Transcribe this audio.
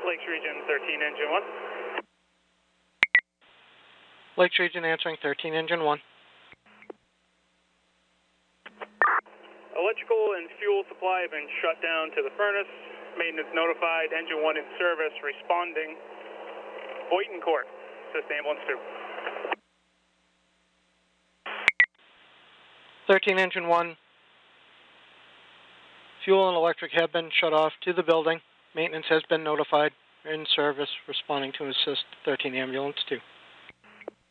Lakes Region 13, Engine 1. Lakes Region answering 13, Engine 1. Electrical and fuel supply have been shut down to the furnace. Maintenance notified. Engine 1 in service. Responding. Boynton Court. Assist Ambulance 2. 13, Engine 1. Fuel and electric have been shut off to the building. Maintenance has been notified. In service. Responding to assist 13 Ambulance 2.